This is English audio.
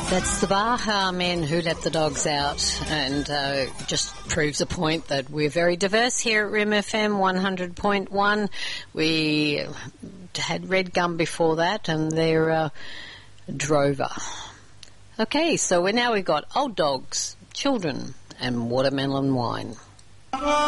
That's the Baha Men Who Let the Dogs Out, and just proves a point that we're very diverse here at Rim FM 100.1. We had Red Gum before that, and they're Drover. Okay, so now we've got Old Dogs, Children, and Watermelon Wine.